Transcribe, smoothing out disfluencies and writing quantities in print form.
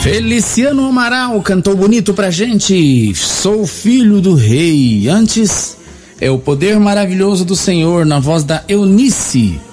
Feliciano Amaral cantou bonito pra gente. Sou filho do rei. Antes é o poder maravilhoso do Senhor, na voz da Eunice.